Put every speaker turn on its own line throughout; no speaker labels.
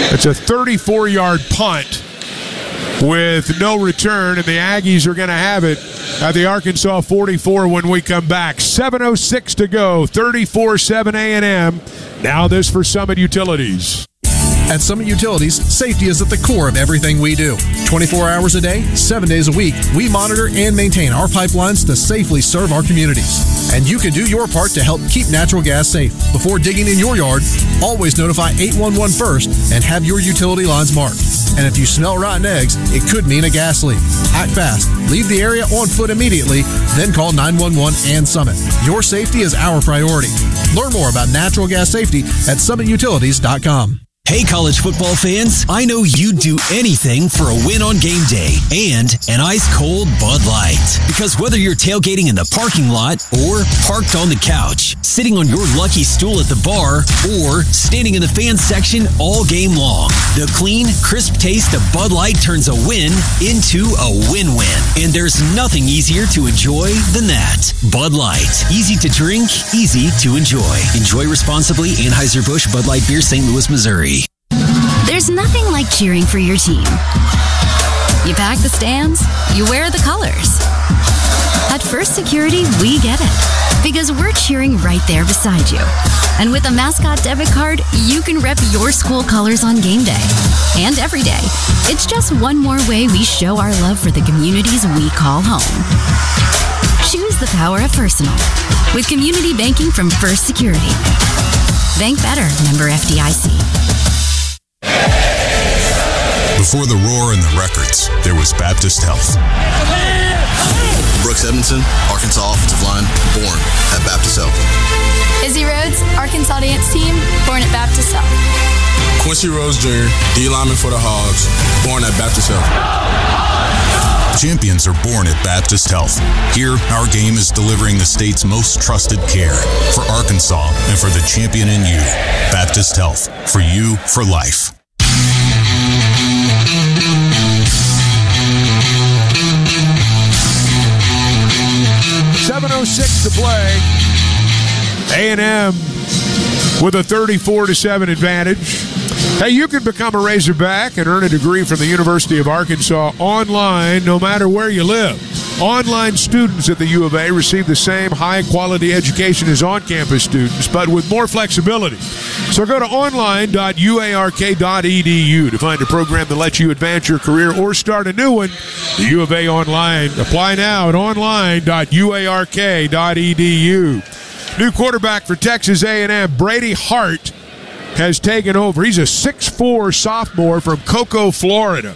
It's a 34-yard punt with no return, and the Aggies are going to have it at the Arkansas 44 when we come back. 7:06 to go, 34-7 A&M. Now this for Summit Utilities.
At Summit Utilities, safety is at the core of everything we do. 24 hours a day, 7 days a week, we monitor and maintain our pipelines to safely serve our communities. And you can do your part to help keep natural gas safe. Before digging in your yard, always notify 811 first and have your utility lines marked. And if you smell rotten eggs, it could mean a gas leak. Act fast. Leave the area on foot immediately, then call 911 and Summit. Your safety is our priority. Learn more about natural gas safety at summitutilities.com.
Hey, college football fans, I know you'd do anything for a win on game day and an ice-cold Bud Light. Because whether you're tailgating in the parking lot or parked on the couch, sitting on your lucky stool at the bar, or standing in the fan section all game long, the clean, crisp taste of Bud Light turns a win into a win-win. And there's nothing easier to enjoy than that. Bud Light. Easy to drink, easy to enjoy. Enjoy responsibly. Anheuser-Busch Bud Light Beer, St. Louis, Missouri.
There's nothing like cheering for your team. You pack the stands, you wear the colors. At First Security, we get it, because we're cheering right there beside you. And with a Mascot debit card, you can rep your school colors on game day and every day. It's just one more way we show our love for the communities we call home. Choose the power of personal with community banking from First Security. Bank better, member FDIC.
Before the roar and the records, there was Baptist Health.
Brooks Edmondson, Arkansas offensive line, born at Baptist Health.
Izzy Rhodes, Arkansas dance team, born at Baptist Health.
Quincy Rose Jr., D lineman for the Hogs, born at Baptist Health.
Champions are born at Baptist Health. Here, our game is delivering the state's most trusted care for Arkansas and for the champion in you. Baptist Health, for you, for life.
.06 to play. A&M with a 34-7 advantage. Hey, you can become a Razorback and earn a degree from the University of Arkansas online no matter where you live. Online students at the U of A receive the same high-quality education as on-campus students, but with more flexibility. So go to online.uark.edu to find a program that lets you advance your career or start a new one. The U of A Online. Apply now at online.uark.edu. New quarterback for Texas A&M, Brady Hart, has taken over. He's a 6'4" sophomore from Cocoa, Florida.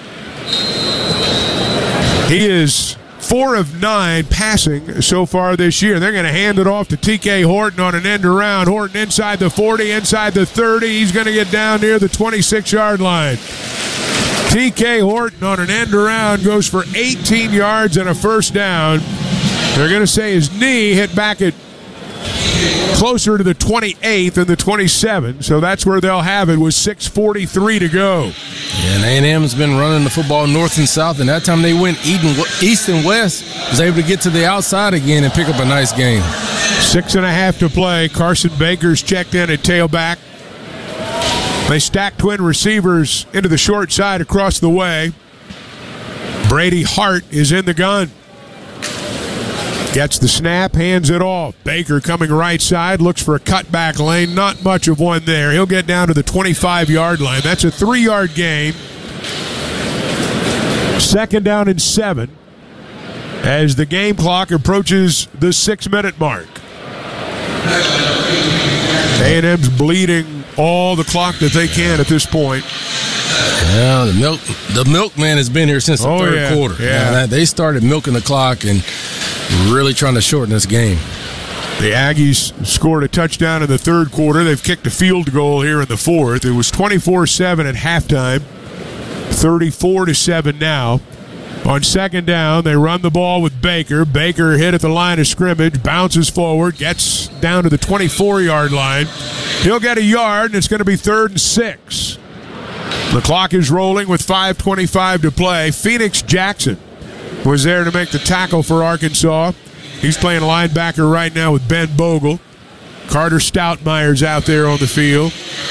He is 4 of 9 passing so far this year. They're going to hand it off to TK Horton on an end around. Horton inside the 40, inside the 30. He's going to get down near the 26-yard line. TK Horton on an end around goes for 18 yards and a first down. They're going to say his knee hit back at closer to the 28th than the 27, so that's where they'll have it with 6:43 to go.
Yeah, and A&M's been running the football north and south, and that time they went east and west, was able to get to the outside again and pick up a nice game.
6.5 to play. Carson Baker's checked in at tailback. They stack twin receivers into the short side across the way. Brady Hart is in the gun. Gets the snap, hands it off. Baker coming right side, looks for a cutback lane. Not much of one there. He'll get down to the 25-yard line. That's a 3-yard gain. 2nd down and 7 as the game clock approaches the 6-minute mark. A&M's bleeding all the clock that they can at this point.
Yeah, the milkman has been here since the third quarter.
Yeah.
They started milking the clock and really trying to shorten this game.
The Aggies scored a touchdown in the third quarter. They've kicked a field goal here in the fourth. It was 24-7 at halftime, 34-7 now. On 2nd down, they run the ball with Baker. Baker hit at the line of scrimmage, bounces forward, gets down to the 24-yard line. He'll get a yard, and it's going to be 3rd and 6. The clock is rolling with 5:25 to play. Phoenix Jackson was there to make the tackle for Arkansas. He's playing linebacker right now with Ben Bogle. Carter Stoutmeier's out there on the field.